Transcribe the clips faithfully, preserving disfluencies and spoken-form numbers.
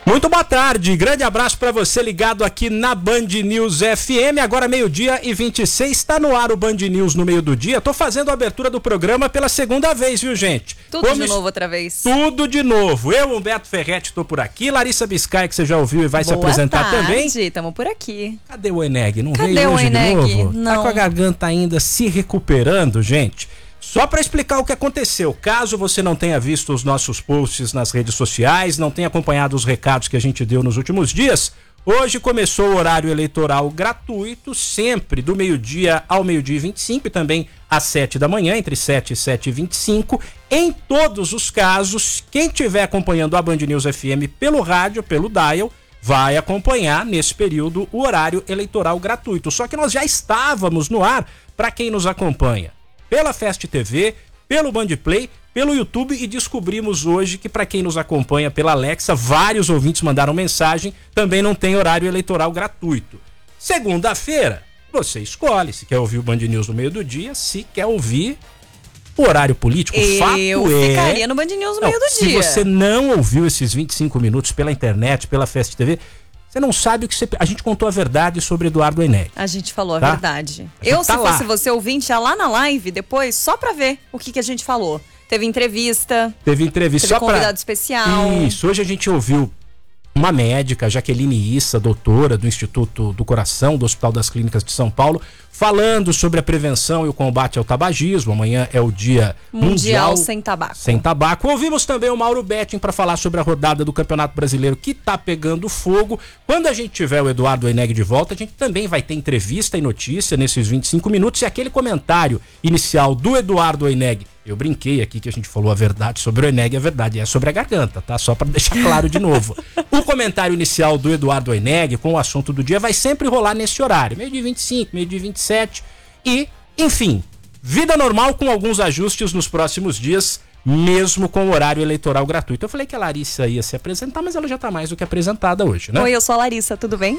Muito boa tarde, grande abraço para você ligado aqui na Band News F M, agora meio-dia e vinte e seis, está no ar o Band News no meio do dia. Tô fazendo a abertura do programa pela segunda vez, viu, gente? Tudo Como de novo outra vez. Tudo de novo. Eu, Humberto Ferretti, tô por aqui, Larissa Biscay, que você já ouviu e vai boa se apresentar tarde, também. Estamos por aqui. Cadê o Eneg? Não Cadê veio o hoje Eneg? de novo? Não. Tá com a garganta ainda se recuperando, gente. Só para explicar o que aconteceu, caso você não tenha visto os nossos posts nas redes sociais, não tenha acompanhado os recados que a gente deu nos últimos dias, hoje começou o horário eleitoral gratuito, sempre do meio-dia ao meio-dia e vinte e cinco e também às sete da manhã, entre sete e sete e vinte e cinco. Em todos os casos, quem estiver acompanhando a Band News F M pelo rádio, pelo dial, vai acompanhar nesse período o horário eleitoral gratuito. Só que nós já estávamos no ar para quem nos acompanha pela Fast T V, pelo Bandplay, pelo YouTube, e descobrimos hoje que para quem nos acompanha pela Alexa, vários ouvintes mandaram mensagem, também não tem horário eleitoral gratuito. Segunda-feira, você escolhe se quer ouvir o Band News no meio do dia, se quer ouvir o horário político. Eu fato é... ficaria no Band News no não, meio do se dia. Se você não ouviu esses vinte e cinco minutos pela internet, pela Fast T V, você não sabe o que você... A gente contou a verdade sobre Eduardo Eneg. A gente falou tá? a verdade. A Eu, tá se fosse lá. você ouvinte, ia lá na live depois, só pra ver o que, que a gente falou. Teve entrevista. Teve entrevista. Teve só convidado pra... especial. Isso, hoje a gente ouviu uma médica, Jaqueline Issa, doutora do Instituto do Coração, do Hospital das Clínicas de São Paulo, falando sobre a prevenção e o combate ao tabagismo. Amanhã é o Dia Mundial, Mundial Sem Tabaco. Sem Tabaco. Ouvimos também o Mauro Betting para falar sobre a rodada do Campeonato Brasileiro que tá pegando fogo. Quando a gente tiver o Eduardo Eneg de volta, a gente também vai ter entrevista e notícia nesses vinte e cinco minutos. E aquele comentário inicial do Eduardo Eneg, eu brinquei aqui que a gente falou a verdade sobre o Eneg, a verdade é sobre a garganta, tá? Só para deixar claro de novo. O comentário inicial do Eduardo Eneg com o assunto do dia vai sempre rolar nesse horário, meio-dia e vinte e cinco, meio-dia e vinte e sete e, enfim, vida normal com alguns ajustes nos próximos dias, mesmo com o horário eleitoral gratuito. Eu falei que a Larissa ia se apresentar, mas ela já tá mais do que apresentada hoje, né? Oi, eu sou a Larissa, tudo bem?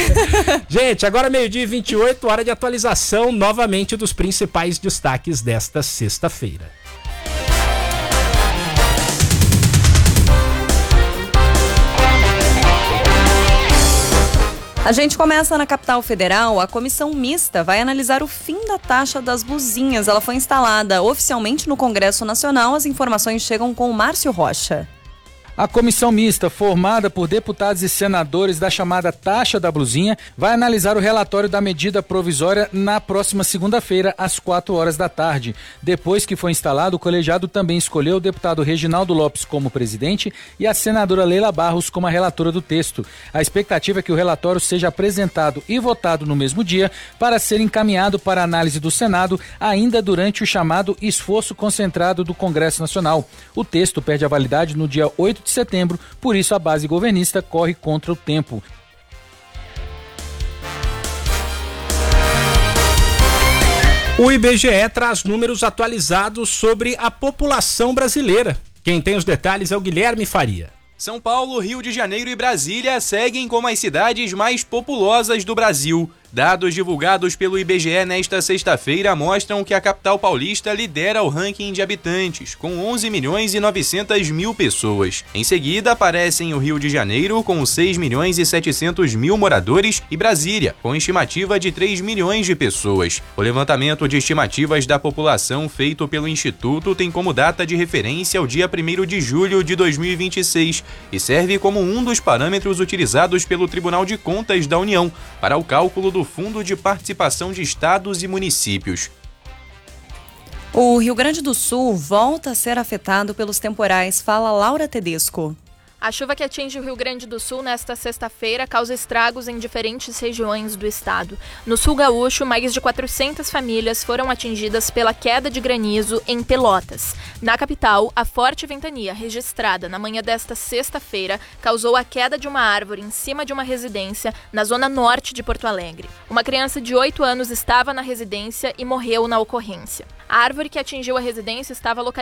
Gente, agora meio-dia e vinte e oito, hora de atualização novamente dos principais destaques desta sexta-feira. A gente começa na capital federal. A comissão mista vai analisar o fim da taxa das buzinhas. Ela foi instalada oficialmente no Congresso Nacional. As informações chegam com o Márcio Rocha. A comissão mista, formada por deputados e senadores da chamada taxa da blusinha, vai analisar o relatório da medida provisória na próxima segunda-feira, às quatro horas da tarde. Depois que foi instalado, o colegiado também escolheu o deputado Reginaldo Lopes como presidente e a senadora Leila Barros como a relatora do texto. A expectativa é que o relatório seja apresentado e votado no mesmo dia para ser encaminhado para análise do Senado ainda durante o chamado esforço concentrado do Congresso Nacional. O texto perde a validade no dia oito de setembro, por isso a base governista corre contra o tempo. O I B G E traz números atualizados sobre a população brasileira. Quem tem os detalhes é o Guilherme Faria. São Paulo, Rio de Janeiro e Brasília seguem como as cidades mais populosas do Brasil. Dados divulgados pelo I B G E nesta sexta-feira mostram que a capital paulista lidera o ranking de habitantes, com onze milhões e novecentas mil pessoas. Em seguida, aparecem o Rio de Janeiro, com seis milhões e setecentos mil moradores, e Brasília, com estimativa de três milhões de pessoas. O levantamento de estimativas da população feito pelo Instituto tem como data de referência o dia primeiro de julho de dois mil e vinte e seis e serve como um dos parâmetros utilizados pelo Tribunal de Contas da União para o cálculo do Fundo de Participação de Estados e Municípios. O Rio Grande do Sul volta a ser afetado pelos temporais. Fala Laura Tedesco. A chuva que atinge o Rio Grande do Sul nesta sexta-feira causa estragos em diferentes regiões do estado. No sul gaúcho, mais de quatrocentas famílias foram atingidas pela queda de granizo em Pelotas. Na capital, a forte ventania registrada na manhã desta sexta-feira causou a queda de uma árvore em cima de uma residência na zona norte de Porto Alegre. Uma criança de oito anos estava na residência e morreu na ocorrência. A árvore que atingiu a residência estava localizada